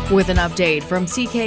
With an update from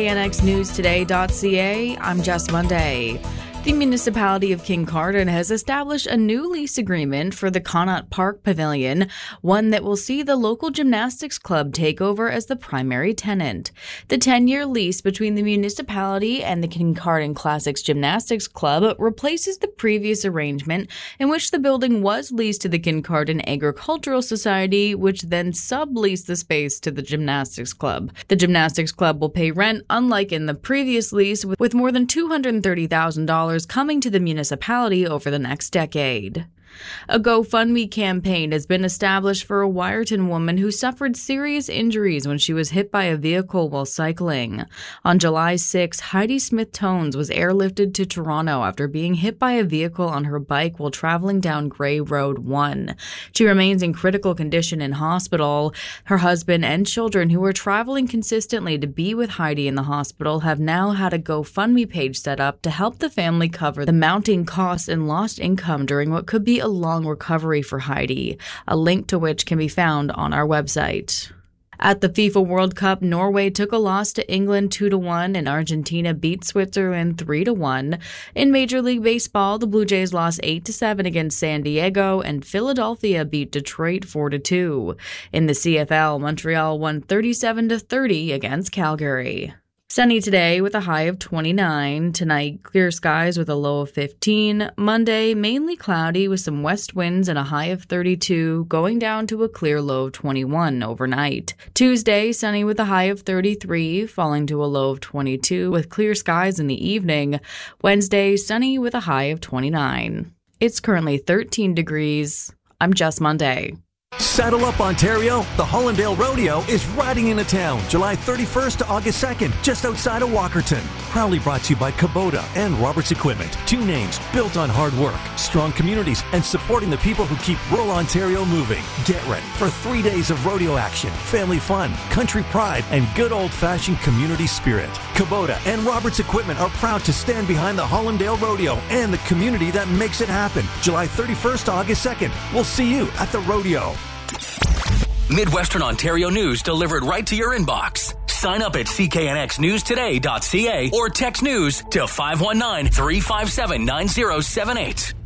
CKNXNewsToday.ca, I'm Jess Monday. The municipality of Kincardine has established a new lease agreement for the Connaught Park Pavilion, one that will see the local gymnastics club take over as the primary tenant. The 10-year lease between the municipality and the Kincardine Classics Gymnastics Club replaces the previous arrangement in which the building was leased to the Kincardine Agricultural Society, which then subleased the space to the gymnastics club. The gymnastics club will pay rent, unlike in the previous lease, with more than $230,000 coming to the municipality over the next decade. A GoFundMe campaign has been established for a Wyerton woman who suffered serious injuries when she was hit by a vehicle while cycling. On July 6, Heidi Smith-Tones was airlifted to Toronto after being hit by a vehicle on her bike while traveling down Grey Road 1. She remains in critical condition in hospital. Her husband and children, who were traveling consistently to be with Heidi in the hospital, have now had a GoFundMe page set up to help the family cover the mounting costs and lost income during what could be a long recovery for Heidi, a link to which can be found on our website. At the FIFA World Cup, Norway took a loss to England 2-1 and Argentina beat Switzerland 3-1. In Major League Baseball, the Blue Jays lost 8-7 against San Diego and Philadelphia beat Detroit 4-2. In the CFL, Montreal won 37-30 against Calgary. Sunny today with a high of 29. Tonight, clear skies with a low of 15. Monday, mainly cloudy with some west winds and a high of 32, going down to a clear low of 21 overnight. Tuesday, sunny with a high of 33, falling to a low of 22 with clear skies in the evening. Wednesday, sunny with a high of 29. It's currently 13 degrees. I'm Jess Monday. Saddle up, Ontario. The Hollandale Rodeo is riding into town July 31st to August 2nd, just outside of Walkerton. Proudly brought to you by Kubota and Roberts Equipment. Two names built on hard work, strong communities, and supporting the people who keep rural Ontario moving. Get ready for 3 days of rodeo action, family fun, country pride, and good old-fashioned community spirit. Kubota and Roberts Equipment are proud to stand behind the Hollandale Rodeo and the community that makes it happen. July 31st to August 2nd. We'll see you at the rodeo. Midwestern Ontario news delivered right to your inbox. Sign up at cknxnewstoday.ca or text news to 519-357-9078.